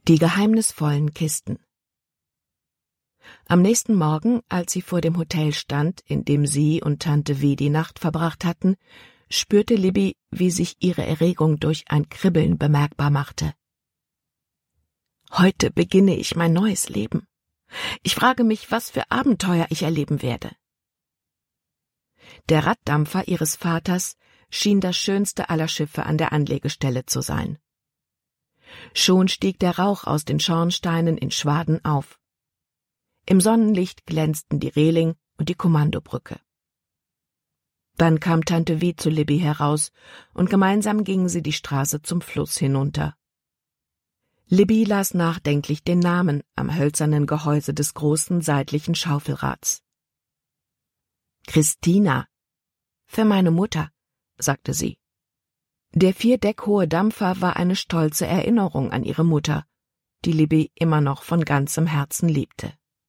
Die geheimnisvollen Kisten. Am nächsten Morgen, als sie vor dem Hotel stand, in dem sie und Tante Weh die Nacht verbracht hatten, spürte Libby, wie sich ihre Erregung durch ein Kribbeln bemerkbar machte. Heute beginne ich mein neues Leben. Ich frage mich, was für Abenteuer ich erleben werde. Der Raddampfer ihres Vaters schien das schönste aller Schiffe an der Anlegestelle zu sein. Schon stieg der Rauch aus den Schornsteinen in Schwaden auf. Im Sonnenlicht glänzten die Reling und die Kommandobrücke. Dann kam Tante Weh zu Libby heraus, und gemeinsam gingen sie die Straße zum Fluss hinunter. Libby las nachdenklich den Namen am hölzernen Gehäuse des großen seitlichen Schaufelrads. »Christina, für meine Mutter«, sagte sie. Der 4 Deck hohe Dampfer war eine stolze Erinnerung an ihre Mutter, die Libby immer noch von ganzem Herzen liebte.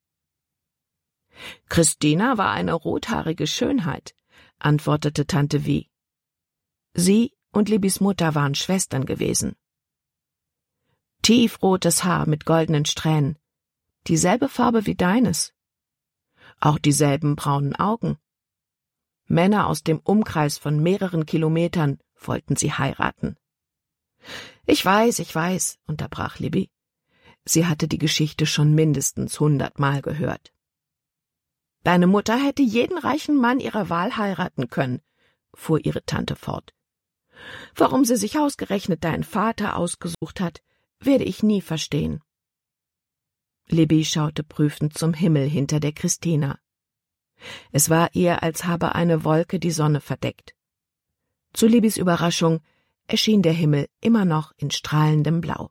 »Christina war eine rothaarige Schönheit«, antwortete Tante Weh. Sie und Libbys Mutter waren Schwestern gewesen. Tiefrotes Haar mit goldenen Strähnen, dieselbe Farbe wie deines. Auch dieselben braunen Augen. Männer aus dem Umkreis von mehreren Kilometern wollten sie heiraten. Ich weiß, unterbrach Libby. Sie hatte die Geschichte schon mindestens 100-mal gehört. Deine Mutter hätte jeden reichen Mann ihrer Wahl heiraten können, fuhr ihre Tante fort. Warum sie sich ausgerechnet deinen Vater ausgesucht hat, werde ich nie verstehen. Libby schaute prüfend zum Himmel hinter der Christina. Es war ihr, als habe eine Wolke die Sonne verdeckt. Zu Libbys Überraschung erschien der Himmel immer noch in strahlendem Blau.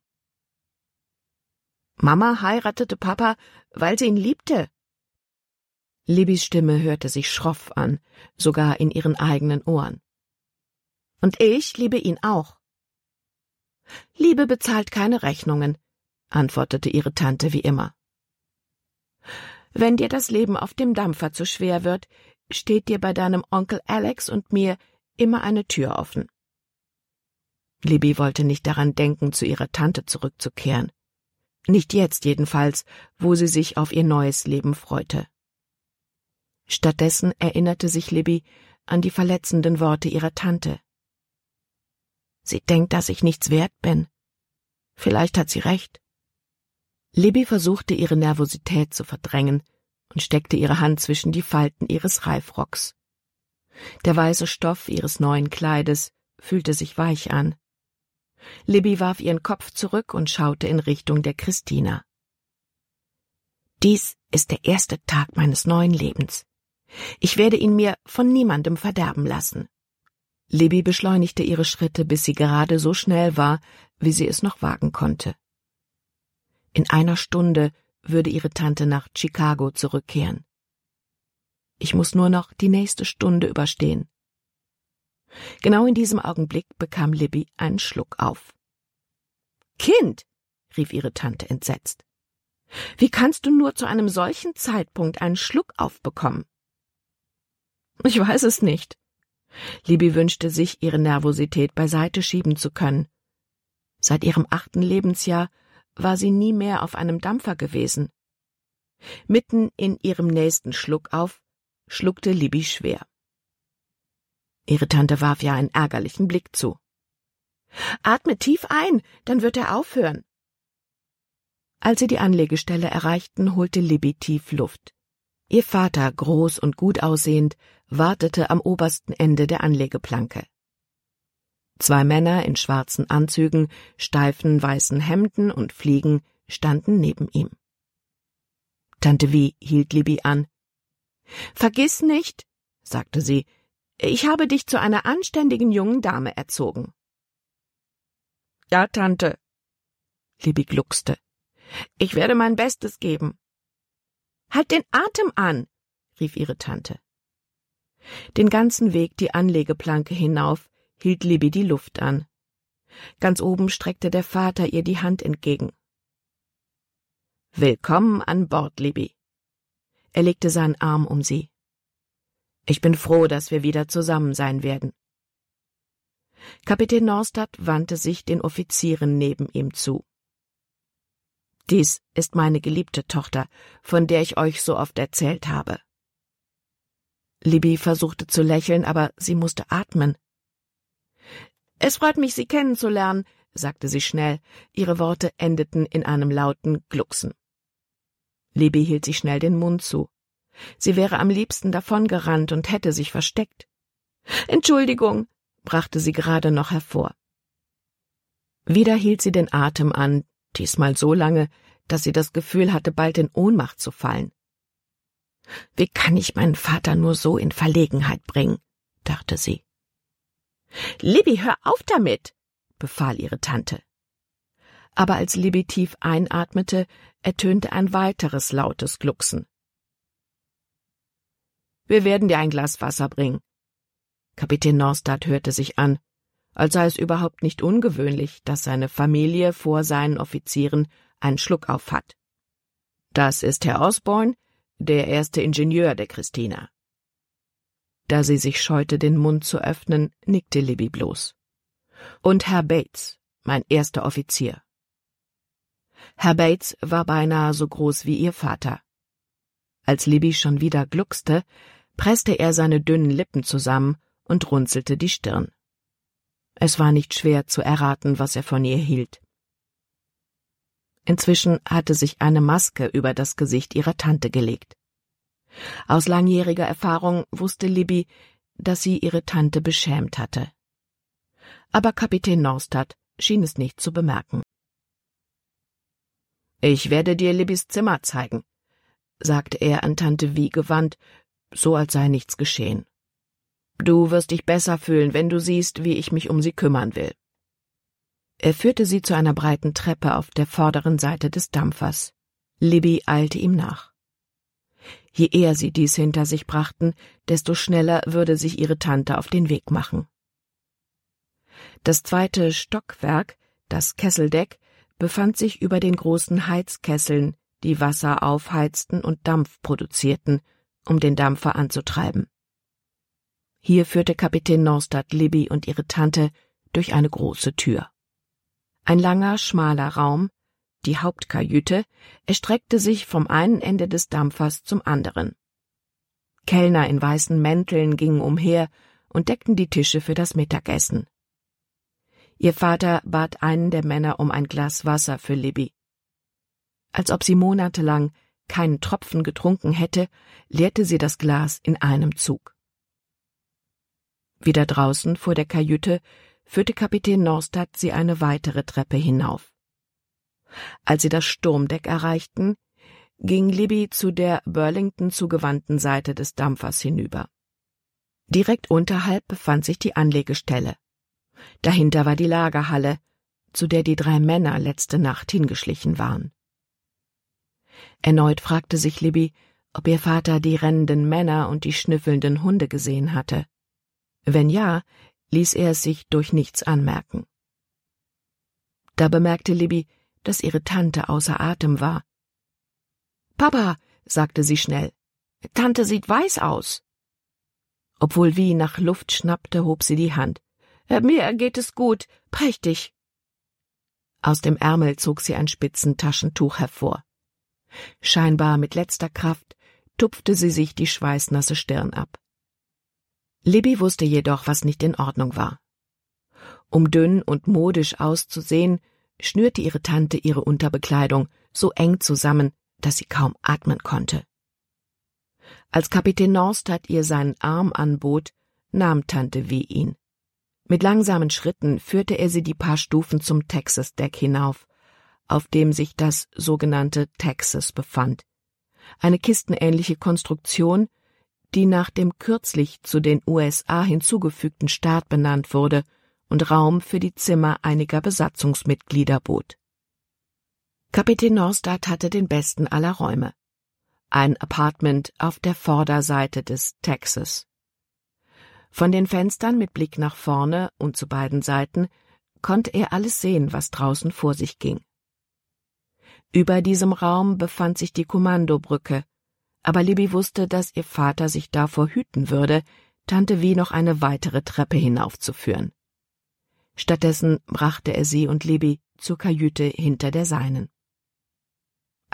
Mama heiratete Papa, weil sie ihn liebte. Libbys Stimme hörte sich schroff an, sogar in ihren eigenen Ohren. Und ich liebe ihn auch. Liebe bezahlt keine Rechnungen, antwortete ihre Tante wie immer. Wenn dir das Leben auf dem Dampfer zu schwer wird, steht dir bei deinem Onkel Alex und mir immer eine Tür offen. Libby wollte nicht daran denken, zu ihrer Tante zurückzukehren. Nicht jetzt jedenfalls, wo sie sich auf ihr neues Leben freute. Stattdessen erinnerte sich Libby an die verletzenden Worte ihrer Tante. Sie denkt, dass ich nichts wert bin. Vielleicht hat sie recht. Libby versuchte, ihre Nervosität zu verdrängen und steckte ihre Hand zwischen die Falten ihres Reifrocks. Der weiße Stoff ihres neuen Kleides fühlte sich weich an. Libby warf ihren Kopf zurück und schaute in Richtung der Christina. Dies ist der erste Tag meines neuen Lebens. Ich werde ihn mir von niemandem verderben lassen. Libby beschleunigte ihre Schritte, bis sie gerade so schnell war, wie sie es noch wagen konnte. In einer Stunde würde ihre Tante nach Chicago zurückkehren. Ich muss nur noch die nächste Stunde überstehen. Genau in diesem Augenblick bekam Libby einen Schluck auf. »Kind«, rief ihre Tante entsetzt, »wie kannst du nur zu einem solchen Zeitpunkt einen Schluck aufbekommen?« »Ich weiß es nicht.« Libby wünschte sich, ihre Nervosität beiseite schieben zu können. Seit ihrem 8. Lebensjahr war sie nie mehr auf einem Dampfer gewesen. Mitten in ihrem nächsten Schluck auf, schluckte Libby schwer. Ihre Tante warf ihr einen ärgerlichen Blick zu. »Atme tief ein, dann wird er aufhören.« Als sie die Anlegestelle erreichten, holte Libby tief Luft. Ihr Vater, groß und gut aussehend, wartete am obersten Ende der Anlegeplanke. 2 Männer in schwarzen Anzügen, steifen weißen Hemden und Fliegen standen neben ihm. Tante Weh hielt Libby an. »Vergiss nicht«, sagte sie, »ich habe dich zu einer anständigen jungen Dame erzogen.« »Ja, Tante.« Libby gluckste. »Ich werde mein Bestes geben.« »Halt den Atem an«, rief ihre Tante. Den ganzen Weg die Anlegeplanke hinauf hielt Libby die Luft an. Ganz oben streckte der Vater ihr die Hand entgegen. »Willkommen an Bord, Libby.« Er legte seinen Arm um sie. »Ich bin froh, dass wir wieder zusammen sein werden.« Kapitän Norstad wandte sich den Offizieren neben ihm zu. Dies ist meine geliebte Tochter, von der ich euch so oft erzählt habe. Libby versuchte zu lächeln, aber sie musste atmen. »Es freut mich, Sie kennenzulernen«, sagte sie schnell. Ihre Worte endeten in einem lauten Glucksen. Libby hielt sich schnell den Mund zu. Sie wäre am liebsten davongerannt und hätte sich versteckt. »Entschuldigung«, brachte sie gerade noch hervor. Wieder hielt sie den Atem an, diesmal so lange, dass sie das Gefühl hatte, bald in Ohnmacht zu fallen. »Wie kann ich meinen Vater nur so in Verlegenheit bringen?«, dachte sie. »Libby, hör auf damit«, befahl ihre Tante. Aber als Libby tief einatmete, ertönte ein weiteres lautes Glucksen. »Wir werden dir ein Glas Wasser bringen.« Kapitän Norstad hörte sich an, als sei es überhaupt nicht ungewöhnlich, dass seine Familie vor seinen Offizieren einen Schluck auf hat. »Das ist Herr Osborne, der erste Ingenieur der Christina.« Da sie sich scheute, den Mund zu öffnen, nickte Libby bloß. »Und Herr Bates, mein erster Offizier.« Herr Bates war beinahe so groß wie ihr Vater. Als Libby schon wieder gluckste, presste er seine dünnen Lippen zusammen und runzelte die Stirn. Es war nicht schwer zu erraten, was er von ihr hielt. Inzwischen hatte sich eine Maske über das Gesicht ihrer Tante gelegt. Aus langjähriger Erfahrung wusste Libby, dass sie ihre Tante beschämt hatte. Aber Kapitän Norstad schien es nicht zu bemerken. »Ich werde dir Libbys Zimmer zeigen«, sagte er an Tante Vie gewandt, so als sei nichts geschehen. »Du wirst dich besser fühlen, wenn du siehst, wie ich mich um sie kümmern will.« Er führte sie zu einer breiten Treppe auf der vorderen Seite des Dampfers. Libby eilte ihm nach. Je eher sie dies hinter sich brachten, desto schneller würde sich ihre Tante auf den Weg machen. Das zweite Stockwerk, das Kesseldeck, befand sich über den großen Heizkesseln, die Wasser aufheizten und Dampf produzierten, um den Dampfer anzutreiben. Hier führte Kapitän Norstad Libby und ihre Tante durch eine große Tür. Ein langer, schmaler Raum, die Hauptkajüte, erstreckte sich vom einen Ende des Dampfers zum anderen. Kellner in weißen Mänteln gingen umher und deckten die Tische für das Mittagessen. Ihr Vater bat einen der Männer um ein Glas Wasser für Libby. Als ob sie monatelang keinen Tropfen getrunken hätte, leerte sie das Glas in einem Zug. Wieder draußen vor der Kajüte führte Kapitän Norstad sie eine weitere Treppe hinauf. Als sie das Sturmdeck erreichten, ging Libby zu der Burlington zugewandten Seite des Dampfers hinüber. Direkt unterhalb befand sich die Anlegestelle. Dahinter war die Lagerhalle, zu der die 3 Männer letzte Nacht hingeschlichen waren. Erneut fragte sich Libby, ob ihr Vater die rennenden Männer und die schnüffelnden Hunde gesehen hatte. Wenn ja, ließ er es sich durch nichts anmerken. Da bemerkte Libby, dass ihre Tante außer Atem war. »Papa«, sagte sie schnell, »Tante sieht weiß aus.« Obwohl Vie nach Luft schnappte, hob sie die Hand. »Mir geht es gut, prächtig.« Aus dem Ärmel zog sie ein Spitzentaschentuch hervor. Scheinbar mit letzter Kraft tupfte sie sich die schweißnasse Stirn ab. Libby wusste jedoch, was nicht in Ordnung war. Um dünn und modisch auszusehen, schnürte ihre Tante ihre Unterbekleidung so eng zusammen, dass sie kaum atmen konnte. Als Kapitän Norstad ihr seinen Arm anbot, nahm Tante Vie ihn. Mit langsamen Schritten führte er sie die paar Stufen zum Texas-Deck hinauf, auf dem sich das sogenannte Texas befand, eine kistenähnliche Konstruktion, die nach dem kürzlich zu den USA hinzugefügten Staat benannt wurde und Raum für die Zimmer einiger Besatzungsmitglieder bot. Kapitän Norstad hatte den besten aller Räume, ein Apartment auf der Vorderseite des Texas. Von den Fenstern mit Blick nach vorne und zu beiden Seiten konnte er alles sehen, was draußen vor sich ging. Über diesem Raum befand sich die Kommandobrücke, aber Libby wusste, dass ihr Vater sich davor hüten würde, Tante Vie noch eine weitere Treppe hinaufzuführen. Stattdessen brachte er sie und Libby zur Kajüte hinter der seinen.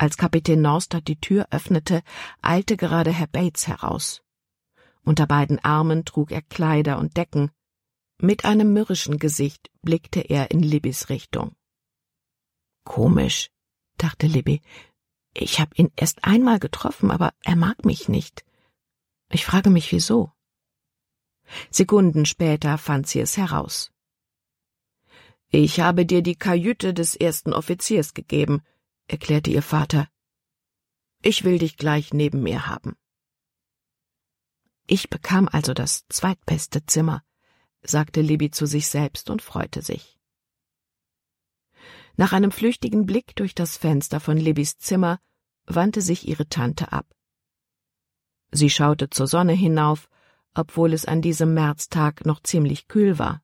Als Kapitän Norstad die Tür öffnete, eilte gerade Herr Bates heraus. Unter beiden Armen trug er Kleider und Decken. Mit einem mürrischen Gesicht blickte er in Libbys Richtung. »Komisch«, dachte Libby. »Ich habe ihn erst einmal getroffen, aber er mag mich nicht. Ich frage mich, wieso?« Sekunden später fand sie es heraus. »Ich habe dir die Kajüte des ersten Offiziers gegeben«, erklärte ihr Vater. »Ich will dich gleich neben mir haben.« »Ich bekam also das zweitbeste Zimmer«, sagte Libby zu sich selbst und freute sich. Nach einem flüchtigen Blick durch das Fenster von Libbys Zimmer wandte sich ihre Tante ab. Sie schaute zur Sonne hinauf, obwohl es an diesem Märztag noch ziemlich kühl war.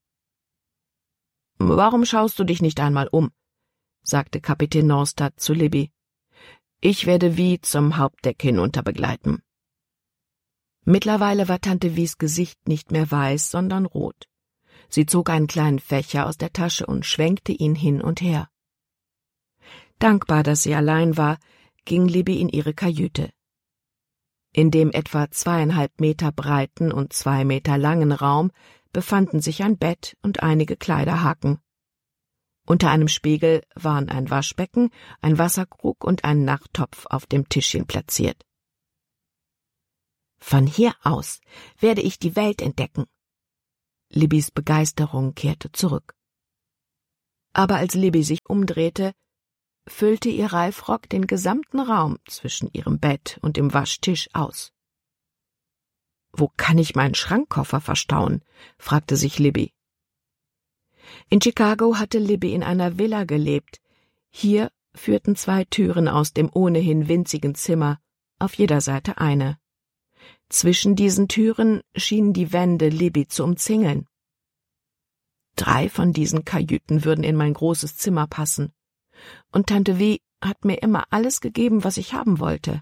»Warum schaust du dich nicht einmal um?« sagte Kapitän Norstad zu Libby. »Ich werde Vi zum Hauptdeck hinunter begleiten.« Mittlerweile war Tante Vies Gesicht nicht mehr weiß, sondern rot. Sie zog einen kleinen Fächer aus der Tasche und schwenkte ihn hin und her. Dankbar, dass sie allein war, ging Libby in ihre Kajüte. In dem etwa 2,5 Meter breiten und 2 Meter langen Raum befanden sich ein Bett und einige Kleiderhaken. Unter einem Spiegel waren ein Waschbecken, ein Wasserkrug und ein Nachttopf auf dem Tischchen platziert. »Von hier aus werde ich die Welt entdecken.« Libbys Begeisterung kehrte zurück. Aber als Libby sich umdrehte, füllte ihr Reifrock den gesamten Raum zwischen ihrem Bett und dem Waschtisch aus. »Wo kann ich meinen Schrankkoffer verstauen?« fragte sich Libby. In Chicago hatte Libby in einer Villa gelebt. Hier führten 2 Türen aus dem ohnehin winzigen Zimmer, auf jeder Seite eine. Zwischen diesen Türen schienen die Wände Libby zu umzingeln. 3 von diesen Kajüten würden in mein großes Zimmer passen. Und Tante Vi hat mir immer alles gegeben, was ich haben wollte.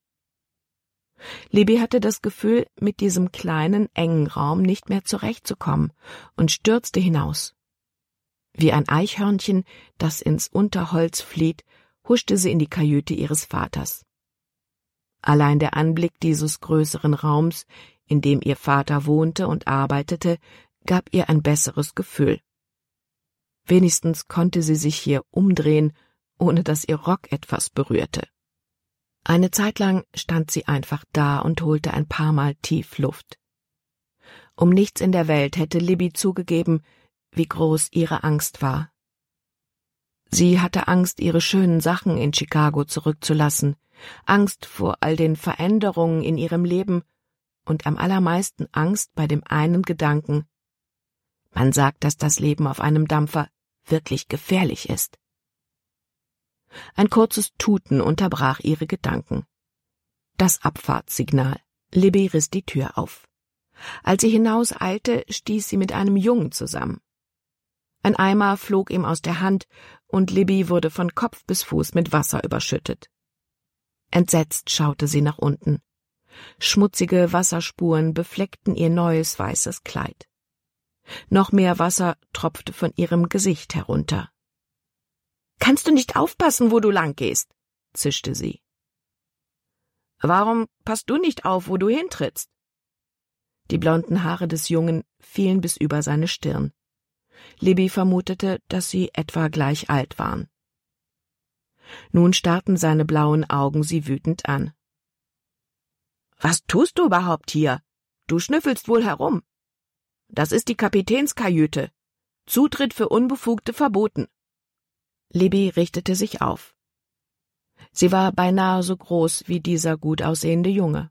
Libby hatte das Gefühl, mit diesem kleinen, engen Raum nicht mehr zurechtzukommen und stürzte hinaus. Wie ein Eichhörnchen, das ins Unterholz flieht, huschte sie in die Kajüte ihres Vaters. Allein der Anblick dieses größeren Raums, in dem ihr Vater wohnte und arbeitete, gab ihr ein besseres Gefühl. Wenigstens konnte sie sich hier umdrehen, ohne dass ihr Rock etwas berührte. Eine Zeit lang stand sie einfach da und holte ein paar Mal tief Luft. Um nichts in der Welt hätte Libby zugegeben, wie groß ihre Angst war. Sie hatte Angst, ihre schönen Sachen in Chicago zurückzulassen, Angst vor all den Veränderungen in ihrem Leben und am allermeisten Angst bei dem einen Gedanken: Man sagt, dass das Leben auf einem Dampfer wirklich gefährlich ist. Ein kurzes Tuten unterbrach ihre Gedanken. Das Abfahrtssignal. Libby riss die Tür auf. Als sie hinauseilte, stieß sie mit einem Jungen zusammen. Ein Eimer flog ihm aus der Hand und Libby wurde von Kopf bis Fuß mit Wasser überschüttet. Entsetzt schaute sie nach unten. Schmutzige Wasserspuren befleckten ihr neues weißes Kleid. Noch mehr Wasser tropfte von ihrem Gesicht herunter. »Kannst du nicht aufpassen, wo du lang gehst?« zischte sie. »Warum passt du nicht auf, wo du hintrittst?« Die blonden Haare des Jungen fielen bis über seine Stirn. Libby vermutete, dass sie etwa gleich alt waren. Nun starrten seine blauen Augen sie wütend an. »Was tust du überhaupt hier? Du schnüffelst wohl herum. Das ist die Kapitänskajüte. Zutritt für Unbefugte verboten.« Libby richtete sich auf. Sie war beinahe so groß wie dieser gut aussehende Junge.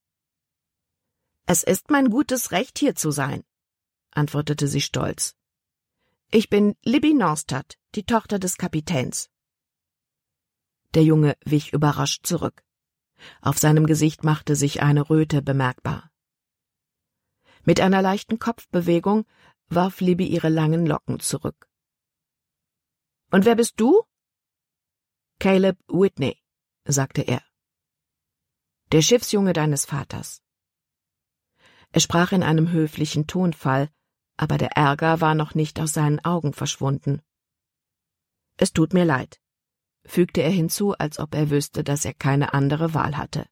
»Es ist mein gutes Recht, hier zu sein«, antwortete sie stolz. »Ich bin Libby Norstad, die Tochter des Kapitäns.« Der Junge wich überrascht zurück. Auf seinem Gesicht machte sich eine Röte bemerkbar. Mit einer leichten Kopfbewegung warf Libby ihre langen Locken zurück. »Und wer bist du?« »Caleb Whitney«, sagte er. »Der Schiffsjunge deines Vaters.« Er sprach in einem höflichen Tonfall, aber der Ärger war noch nicht aus seinen Augen verschwunden. »Es tut mir leid. fügte er hinzu, als ob er wüsste, dass er keine andere Wahl hatte.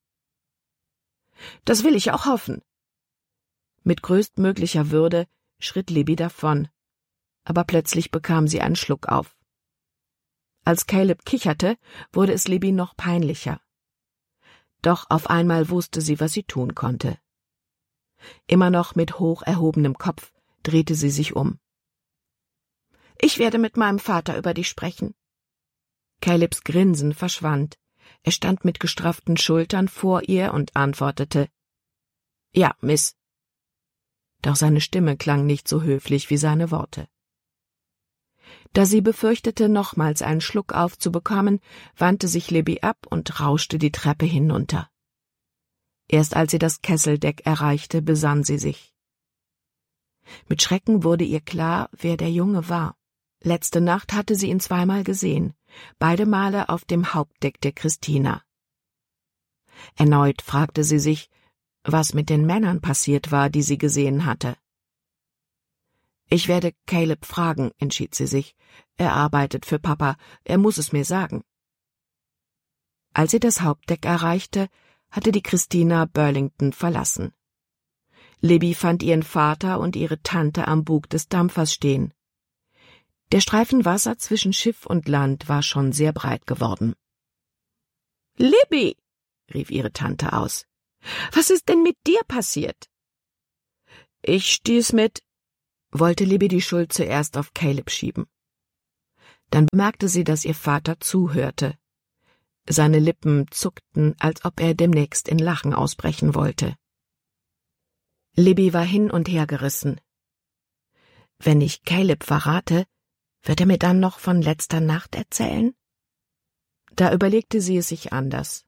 »Das will ich auch hoffen.« Mit größtmöglicher Würde schritt Libby davon, aber plötzlich bekam sie einen Schluck auf. Als Caleb kicherte, wurde es Libby noch peinlicher. Doch auf einmal wusste sie, was sie tun konnte. Immer noch mit hoch erhobenem Kopf drehte sie sich um. »Ich werde mit meinem Vater über dich sprechen.« Calebs Grinsen verschwand. Er stand mit gestrafften Schultern vor ihr und antwortete, »Ja, Miss.« Doch seine Stimme klang nicht so höflich wie seine Worte. Da sie befürchtete, nochmals einen Schluck aufzubekommen, wandte sich Libby ab und rauschte die Treppe hinunter. Erst als sie das Kesseldeck erreichte, besann sie sich. Mit Schrecken wurde ihr klar, wer der Junge war. Letzte Nacht hatte sie ihn zweimal gesehen, beide Male auf dem Hauptdeck der Christina. Erneut fragte sie sich, was mit den Männern passiert war, die sie gesehen hatte. »Ich werde Caleb fragen«, entschied sie sich. »Er arbeitet für Papa, er muss es mir sagen.« Als sie das Hauptdeck erreichte, hatte die Christina Burlington verlassen. Libby fand ihren Vater und ihre Tante am Bug des Dampfers stehen. Der Streifen Wasser zwischen Schiff und Land war schon sehr breit geworden. »Libby«, rief ihre Tante aus, »was ist denn mit dir passiert?« »Ich stieß mit«, wollte Libby die Schuld zuerst auf Caleb schieben. Dann bemerkte sie, dass ihr Vater zuhörte. Seine Lippen zuckten, als ob er demnächst in Lachen ausbrechen wollte. Libby war hin und her gerissen. Wenn ich Caleb verrate, wird er mir dann noch von letzter Nacht erzählen? Da überlegte sie es sich anders.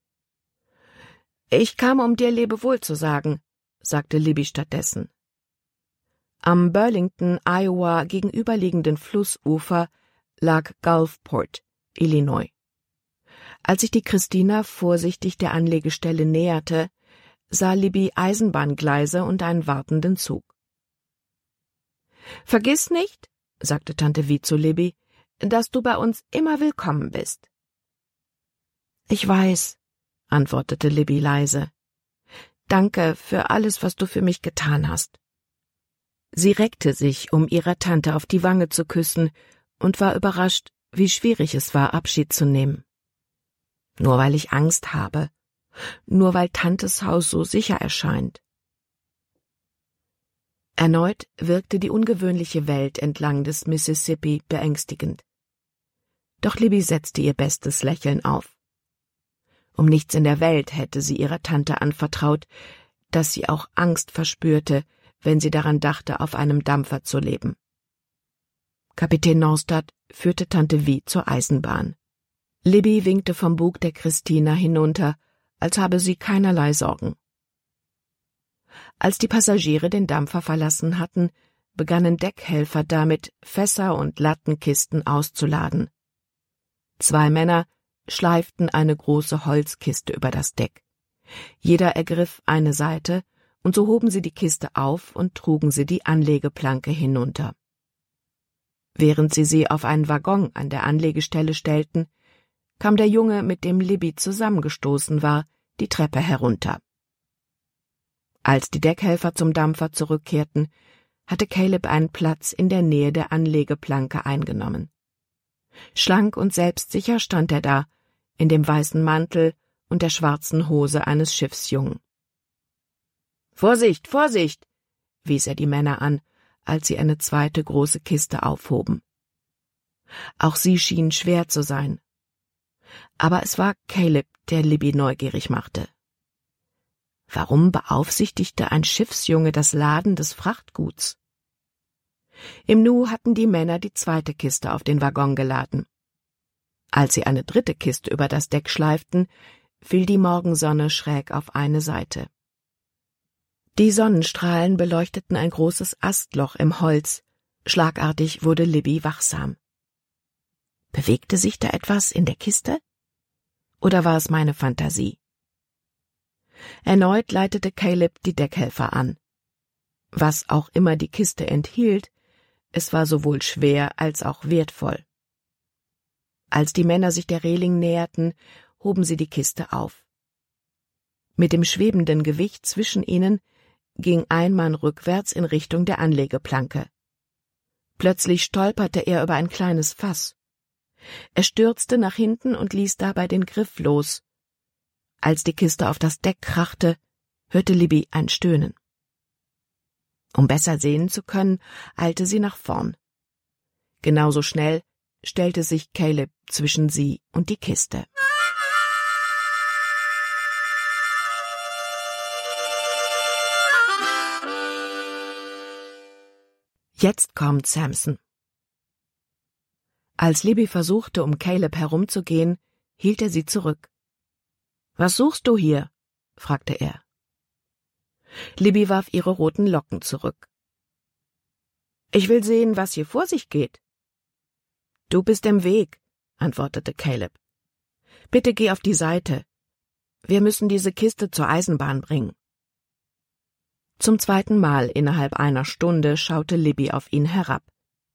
»Ich kam, um dir Lebewohl zu sagen«, sagte Libby stattdessen. Am Burlington, Iowa gegenüberliegenden Flussufer lag Gulfport, Illinois. Als sich die Christina vorsichtig der Anlegestelle näherte, sah Libby Eisenbahngleise und einen wartenden Zug. »Vergiss nicht«, sagte Tante Vi zu Libby, »dass du bei uns immer willkommen bist.« »Ich weiß«, antwortete Libby leise. »Danke für alles, was du für mich getan hast.« Sie reckte sich, um ihrer Tante auf die Wange zu küssen, und war überrascht, wie schwierig es war, Abschied zu nehmen. »Nur weil ich Angst habe, nur weil Tantes Haus so sicher erscheint.« Erneut wirkte die ungewöhnliche Welt entlang des Mississippi beängstigend. Doch Libby setzte ihr bestes Lächeln auf. Um nichts in der Welt hätte sie ihrer Tante anvertraut, dass sie auch Angst verspürte, wenn sie daran dachte, auf einem Dampfer zu leben. Kapitän Norstad führte Tante Vi zur Eisenbahn. Libby winkte vom Bug der Christina hinunter, als habe sie keinerlei Sorgen. Als die Passagiere den Dampfer verlassen hatten, begannen Deckhelfer damit, Fässer und Lattenkisten auszuladen. 2 Männer schleiften eine große Holzkiste über das Deck. Jeder ergriff eine Seite, und so hoben sie die Kiste auf und trugen sie die Anlegeplanke hinunter. Während sie auf einen Waggon an der Anlegestelle stellten, kam der Junge, mit dem Libby zusammengestoßen war, die Treppe herunter. Als die Deckhelfer zum Dampfer zurückkehrten, hatte Caleb einen Platz in der Nähe der Anlegeplanke eingenommen. Schlank und selbstsicher stand er da, in dem weißen Mantel und der schwarzen Hose eines Schiffsjungen. »Vorsicht, Vorsicht!« wies er die Männer an, als sie eine zweite große Kiste aufhoben. Auch sie schienen schwer zu sein. Aber es war Caleb, der Libby neugierig machte. Warum beaufsichtigte ein Schiffsjunge das Laden des Frachtguts? Im Nu hatten die Männer die zweite Kiste auf den Waggon geladen. Als sie eine dritte Kiste über das Deck schleiften, fiel die Morgensonne schräg auf eine Seite. Die Sonnenstrahlen beleuchteten ein großes Astloch im Holz. Schlagartig wurde Libby wachsam. Bewegte sich da etwas in der Kiste? Oder war es meine Fantasie? Erneut leitete Caleb die Deckhelfer an. Was auch immer die Kiste enthielt, es war sowohl schwer als auch wertvoll. Als die Männer sich der Reling näherten, hoben sie die Kiste auf. Mit dem schwebenden Gewicht zwischen ihnen ging ein Mann rückwärts in Richtung der Anlegeplanke. Plötzlich stolperte er über ein kleines Fass. Er stürzte nach hinten und ließ dabei den Griff los. Als die Kiste auf das Deck krachte, hörte Libby ein Stöhnen. Um besser sehen zu können, eilte sie nach vorn. Genauso schnell stellte sich Caleb zwischen sie und die Kiste. Jetzt kommt Samson. Als Libby versuchte, um Caleb herumzugehen, hielt er sie zurück. »Was suchst du hier?« fragte er. Libby warf ihre roten Locken zurück. »Ich will sehen, was hier vor sich geht.« »Du bist im Weg«, antwortete Caleb. »Bitte geh auf die Seite. Wir müssen diese Kiste zur Eisenbahn bringen.« Zum zweiten Mal innerhalb einer Stunde schaute Libby auf ihn herab.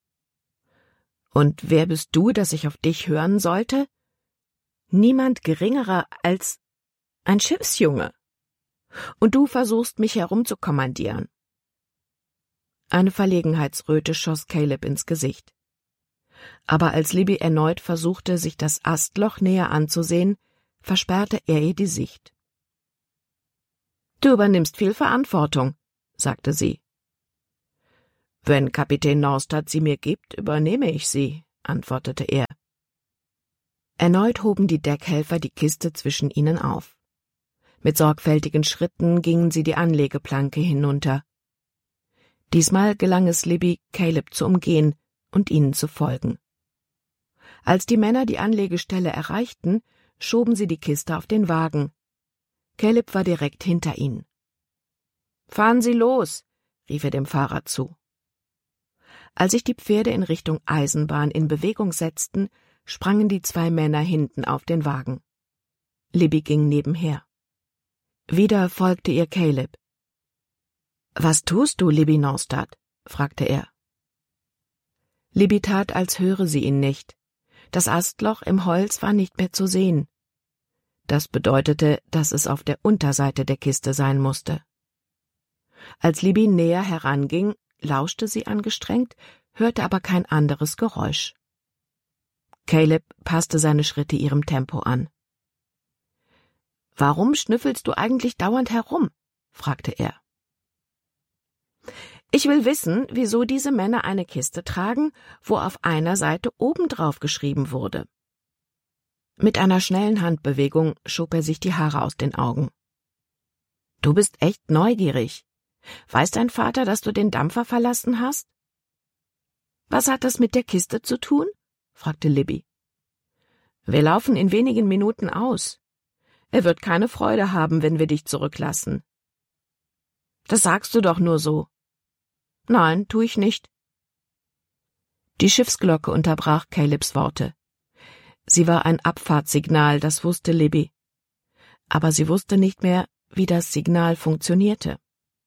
»Und wer bist du, dass ich auf dich hören sollte?« »Niemand geringerer als ein Schiffsjunge. Und du versuchst, mich herumzukommandieren.« Eine Verlegenheitsröte schoss Caleb ins Gesicht. Aber als Libby erneut versuchte, sich das Astloch näher anzusehen, versperrte er ihr die Sicht. »Du übernimmst viel Verantwortung«, sagte sie. »Wenn Kapitän Norstad sie mir gibt, übernehme ich sie«, antwortete er. Erneut hoben die Deckhelfer die Kiste zwischen ihnen auf. Mit sorgfältigen Schritten gingen sie die Anlegeplanke hinunter. Diesmal gelang es Libby, Caleb zu umgehen und ihnen zu folgen. Als die Männer die Anlegestelle erreichten, schoben sie die Kiste auf den Wagen. Caleb war direkt hinter ihnen. »Fahren Sie los«, rief er dem Fahrer zu. Als sich die Pferde in Richtung Eisenbahn in Bewegung setzten, sprangen die zwei Männer hinten auf den Wagen. Libby ging nebenher. Wieder folgte ihr Caleb. »Was tust du, Libby Norstad?« fragte er. Libby tat, als höre sie ihn nicht. Das Astloch im Holz war nicht mehr zu sehen. Das bedeutete, dass es auf der Unterseite der Kiste sein musste. Als Libby näher heranging, lauschte sie angestrengt, hörte aber kein anderes Geräusch. Caleb passte seine Schritte ihrem Tempo an. »Warum schnüffelst du eigentlich dauernd herum?« fragte er. »Ich will wissen, wieso diese Männer eine Kiste tragen, wo auf einer Seite obendrauf geschrieben wurde.« Mit einer schnellen Handbewegung schob er sich die Haare aus den Augen. »Du bist echt neugierig. Weiß dein Vater, dass du den Dampfer verlassen hast?« »Was hat das mit der Kiste zu tun?« fragte Libby. »Wir laufen in wenigen Minuten aus. Er wird keine Freude haben, wenn wir dich zurücklassen.« »Das sagst du doch nur so.« »Nein, tu ich nicht.« Die Schiffsglocke unterbrach Calebs Worte. Sie war ein Abfahrtssignal, das wusste Libby. Aber sie wusste nicht mehr, wie das Signal funktionierte.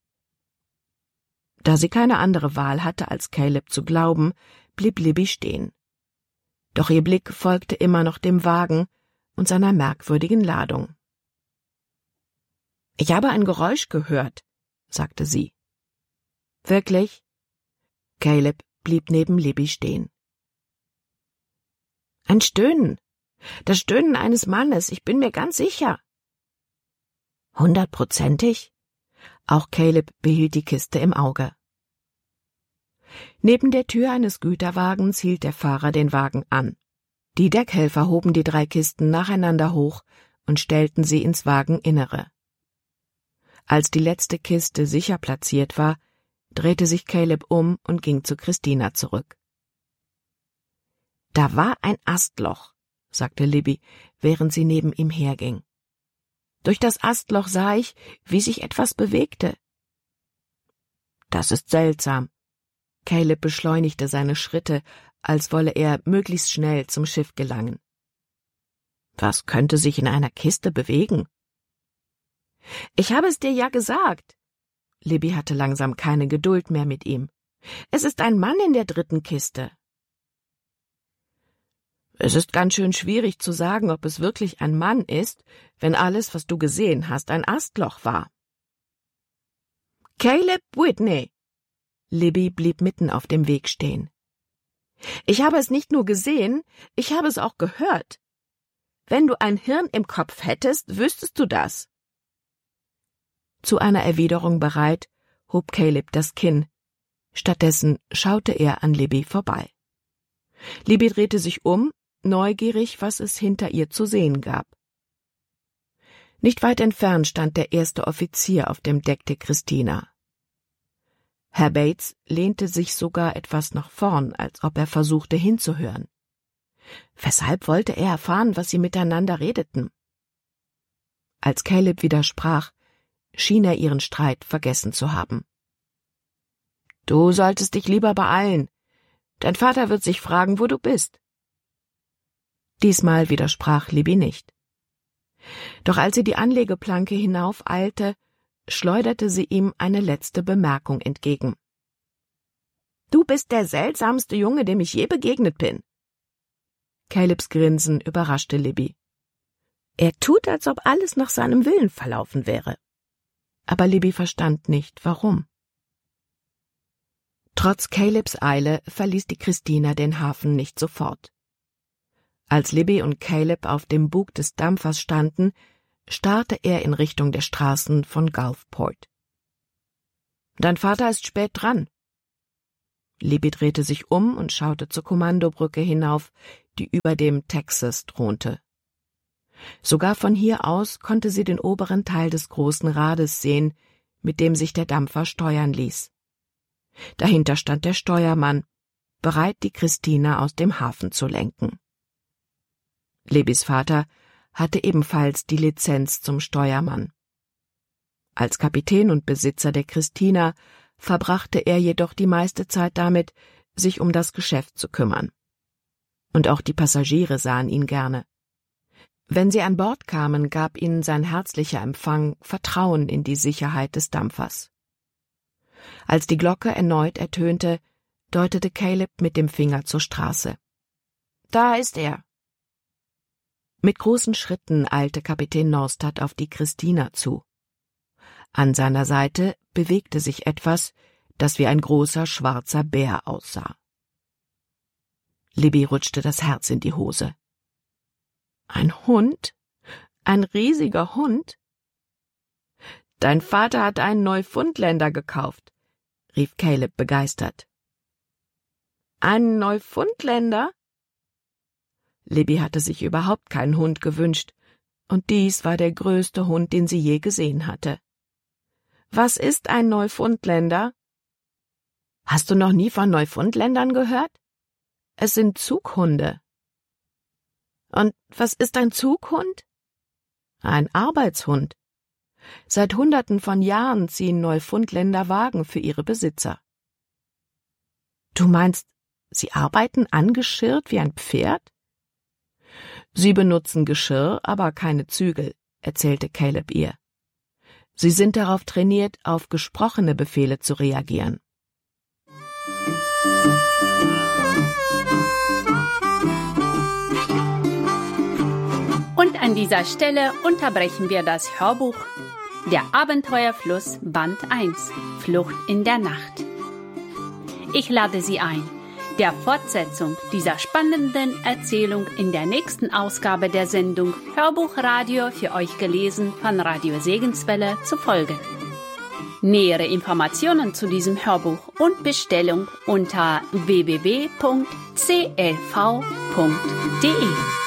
Da sie keine andere Wahl hatte, als Caleb zu glauben, blieb Libby stehen. Doch ihr Blick folgte immer noch dem Wagen und seiner merkwürdigen Ladung. »Ich habe ein Geräusch gehört«, sagte sie. »Wirklich?« Caleb blieb neben Libby stehen. »Ein Stöhnen. Das Stöhnen eines Mannes, ich bin mir ganz sicher.« »100%ig?« Auch Caleb behielt die Kiste im Auge. Neben der Tür eines Güterwagens hielt der Fahrer den Wagen an. Die Deckhelfer hoben die 3 Kisten nacheinander hoch und stellten sie ins Wageninnere. Als die letzte Kiste sicher platziert war, drehte sich Caleb um und ging zu Christina zurück. »Da war ein Astloch«, sagte Libby, während sie neben ihm herging. »Durch das Astloch sah ich, wie sich etwas bewegte.« »Das ist seltsam.« Caleb beschleunigte seine Schritte, als wolle er möglichst schnell zum Schiff gelangen. »Was könnte sich in einer Kiste bewegen?« »Ich habe es dir ja gesagt.« Libby hatte langsam keine Geduld mehr mit ihm. »Es ist ein Mann in der 3. Kiste.« Es ist ganz schön schwierig zu sagen, ob es wirklich ein Mann ist, wenn alles, was du gesehen hast, ein Astloch war. Caleb Whitney! Libby blieb mitten auf dem Weg stehen. Ich habe es nicht nur gesehen, ich habe es auch gehört. Wenn du ein Hirn im Kopf hättest, wüsstest du das. Zu einer Erwiderung bereit, hob Caleb das Kinn. Stattdessen schaute er an Libby vorbei. Libby drehte sich um, neugierig, was es hinter ihr zu sehen gab. Nicht weit entfernt stand der erste Offizier auf dem Deck der Christina. Herr Bates lehnte sich sogar etwas nach vorn, als ob er versuchte hinzuhören. Weshalb wollte er erfahren, was sie miteinander redeten? Als Caleb widersprach, schien er ihren Streit vergessen zu haben. »Du solltest dich lieber beeilen. Dein Vater wird sich fragen, wo du bist.« Diesmal widersprach Libby nicht. Doch als sie die Anlegeplanke hinaufeilte, schleuderte sie ihm eine letzte Bemerkung entgegen. »Du bist der seltsamste Junge, dem ich je begegnet bin.« Calebs Grinsen überraschte Libby. Er tut, als ob alles nach seinem Willen verlaufen wäre. Aber Libby verstand nicht, warum. Trotz Calebs Eile verließ die Christina den Hafen nicht sofort. Als Libby und Caleb auf dem Bug des Dampfers standen, starrte er in Richtung der Straßen von Gulfport. »Dein Vater ist spät dran.« Libby drehte sich um und schaute zur Kommandobrücke hinauf, die über dem Texas thronte. Sogar von hier aus konnte sie den oberen Teil des großen Rades sehen, mit dem sich der Dampfer steuern ließ. Dahinter stand der Steuermann, bereit, die Christina aus dem Hafen zu lenken. Libbys Vater hatte ebenfalls die Lizenz zum Steuermann. Als Kapitän und Besitzer der Christina verbrachte er jedoch die meiste Zeit damit, sich um das Geschäft zu kümmern. Und auch die Passagiere sahen ihn gerne. Wenn sie an Bord kamen, gab ihnen sein herzlicher Empfang Vertrauen in die Sicherheit des Dampfers. Als die Glocke erneut ertönte, deutete Caleb mit dem Finger zur Straße. »Da ist er!« Mit großen Schritten eilte Kapitän Norstad auf die Christina zu. An seiner Seite bewegte sich etwas, das wie ein großer schwarzer Bär aussah. Libby rutschte das Herz in die Hose. »Ein Hund? Ein riesiger Hund?« »Dein Vater hat einen Neufundländer gekauft«, rief Caleb begeistert. »Einen Neufundländer?« Libby hatte sich überhaupt keinen Hund gewünscht, und dies war der größte Hund, den sie je gesehen hatte. »Was ist ein Neufundländer?« »Hast du noch nie von Neufundländern gehört? Es sind Zughunde.« »Und was ist ein Zughund?« »Ein Arbeitshund. Seit Hunderten von Jahren ziehen Neufundländer Wagen für ihre Besitzer.« »Du meinst, sie arbeiten angeschirrt wie ein Pferd?« »Sie benutzen Geschirr, aber keine Zügel«, erzählte Caleb ihr. »Sie sind darauf trainiert, auf gesprochene Befehle zu reagieren.« Und an dieser Stelle unterbrechen wir das Hörbuch Der Abenteuerfluss Band 1 – Flucht in der Nacht. Ich lade Sie ein, der Fortsetzung dieser spannenden Erzählung in der nächsten Ausgabe der Sendung Hörbuchradio für euch gelesen von Radio Segenswelle zu folgen. Nähere Informationen zu diesem Hörbuch und Bestellung unter www.clv.de.